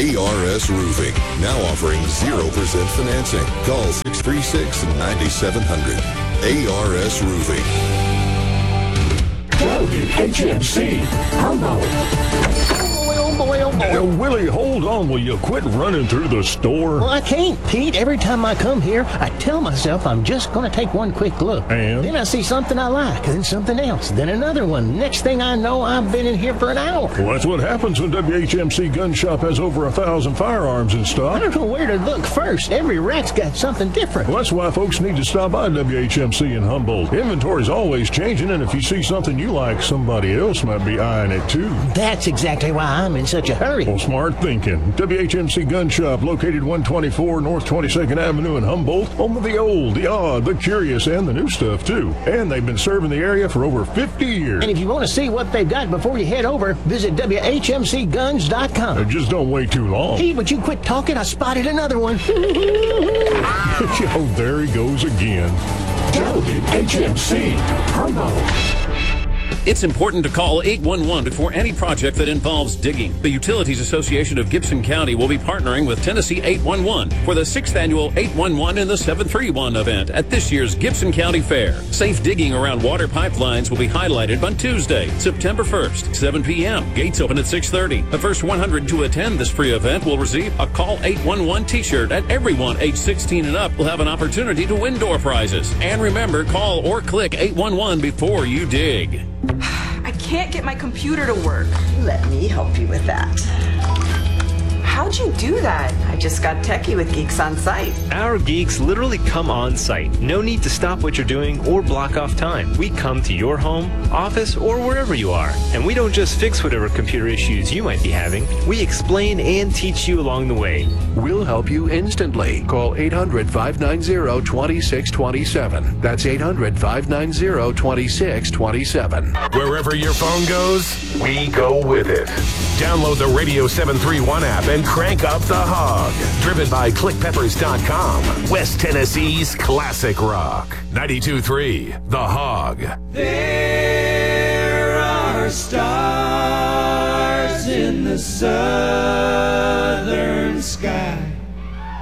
ARS Roofing, now offering 0% financing. Call 636-9700. ARS Roofing. Go to HMC Humboldt. Willie, hold on. Will you quit running through the store? Well, I can't, Pete. Every time I come here, I tell myself I'm just going to take one quick look. And? Then I see something I like, then something else, then another one. Next thing I know, I've been in here for an hour. Well, that's what happens when WHMC Gun Shop has over 1,000 firearms in I stock. don't know where to look first. Every rack's got something different. Well, that's why folks need to stop by WHMC in Humboldt. Inventory's always changing, and if you see something you like, somebody else might be eyeing it too. That's exactly why I'm in such a hurry. Well, smart thinking. WHMC Gun Shop, located 124 North 22nd Avenue in Humboldt, home of the old, the odd, the curious, and the new stuff too. And they've been serving the area for over 50 years. And if you want to see what they've got before you head over, visit WHMCguns.com. Just don't wait too long. Hey, would you quit talking? I spotted another one. Oh, there he goes again. Go to HMC Humboldt. It's important to call 811 before any project that involves digging. The Utilities Association of Gibson County will be partnering with Tennessee 811 for the 6th annual 811 in the 731 event at this year's Gibson County Fair. Safe digging around water pipelines will be highlighted on Tuesday, September 1st, 7 p.m. Gates open at 6:30. The first 100 to attend this free event will receive a Call 811 t-shirt, and everyone age 16 and up will have an opportunity to win door prizes. And remember, call or click 811 before you dig. I can't get my computer to work. Let me help you with that. How'd you do that? I just got techie with Geeks on Site. Our geeks literally come on site. No need to stop what you're doing or block off time. We come to your home, office, or wherever you are. And we don't just fix whatever computer issues you might be having. We explain and teach you along the way. We'll help you instantly. Call 800-590-2627. That's 800-590-2627. Wherever your phone goes, we go with it. Download the Radio 731 app and crank up the Hog. Driven by ClickPeppers.com. West Tennessee's classic rock. 92.3 The Hog. There are stars in the southern sky.